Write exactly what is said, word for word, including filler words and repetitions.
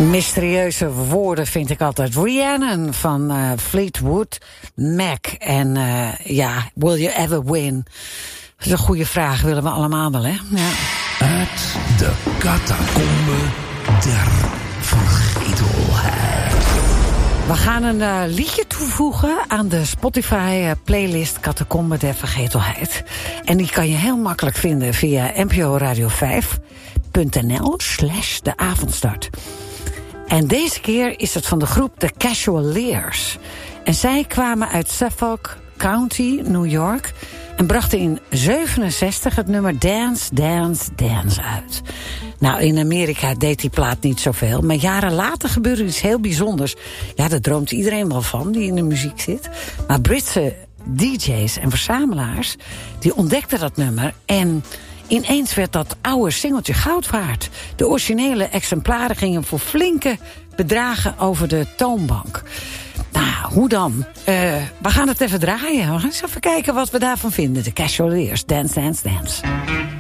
Mysterieuze woorden vind ik altijd. Rhiannon van uh, Fleetwood Mac. En uh, ja, will you ever win? Dat is een goede vraag, willen we allemaal wel, hè? Ja. Uit de catacombe der vergetelheid. We gaan een uh, liedje toevoegen aan de Spotify-playlist Catacombe der Vergetelheid. En die kan je heel makkelijk vinden via n p o radio vijf punt n l slash de avondstart. En deze keer is het van de groep The Casualeers. En zij kwamen uit Suffolk County, New York, en brachten in zevenenzestig het nummer Dance, Dance, Dance uit. Nou, in Amerika deed die plaat niet zoveel, maar jaren later gebeurde iets heel bijzonders. Ja, daar droomt iedereen wel van, die in de muziek zit. Maar Britse D J's en verzamelaars, die ontdekten dat nummer en ineens werd dat oude singeltje goud waard. De originele exemplaren gingen voor flinke bedragen over de toonbank. Nou, hoe dan? Uh, we gaan het even draaien. We gaan eens even kijken wat we daarvan vinden. De Casualeers, Dance, Dance, Dance.